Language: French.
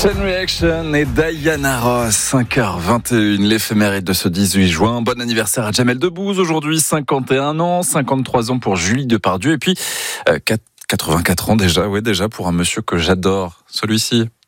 Chain Reaction et Diana Ross, 5h21, l'éphéméride de ce 18 juin. Bon anniversaire à Jamel Debbouze, aujourd'hui 51 ans, 53 ans pour Julie Depardieu et puis 84 ans déjà pour un monsieur que j'adore, celui-ci.